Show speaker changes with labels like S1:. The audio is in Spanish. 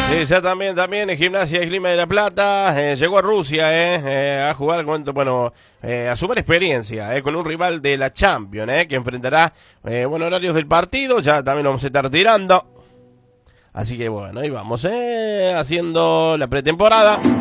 S1: Sí, ya también en Gimnasia y Esgrima de la Plata, llegó a Rusia, a jugar, bueno, a sumar experiencia, con un rival de la Champions, que enfrentará, horarios del partido, ya también lo vamos a estar tirando. Así que bueno, ahí vamos, haciendo la pretemporada.